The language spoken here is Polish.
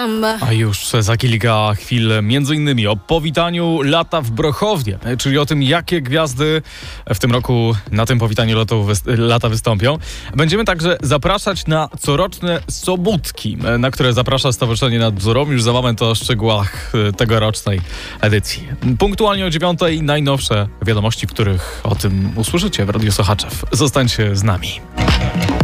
A już za kilka chwil między innymi o powitaniu lata w Brochowie, czyli o tym, jakie gwiazdy w tym roku na tym powitaniu lata wystąpią. Będziemy także zapraszać na coroczne sobótki, na które zaprasza Stowarzyszenie Nadzorom. Już za moment o szczegółach tegorocznej edycji. Punktualnie o 9:00 najnowsze wiadomości, w których o tym usłyszycie w Radiu Sochaczew. Zostańcie z nami.